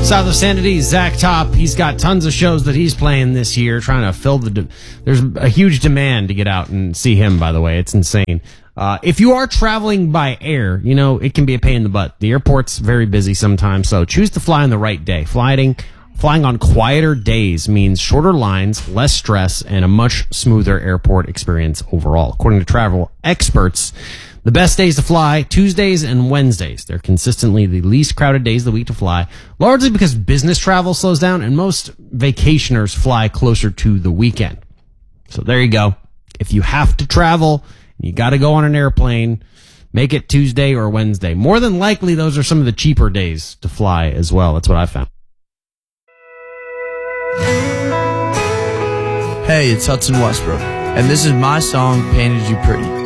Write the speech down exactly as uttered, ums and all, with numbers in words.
South of Sanity, Zach Top. He's got tons of shows that he's playing this year, trying to fill the... De- There's a huge demand to get out and see him, by the way. It's insane. Uh, if you are traveling by air, you know, it can be a pain in the butt. The airport's very busy sometimes, so choose to fly on the right day. Flying, flying on quieter days means shorter lines, less stress, and a much smoother airport experience overall. According to travel experts, the best days to fly, Tuesdays and Wednesdays. They're consistently the least crowded days of the week to fly, largely because business travel slows down and most vacationers fly closer to the weekend. So there you go. If you have to travel, you got to go on an airplane, make it Tuesday or Wednesday. More than likely, those are some of the cheaper days to fly as well. That's what I found. Hey, it's Hudson Westbrook, and this is my song, Painted You Pretty.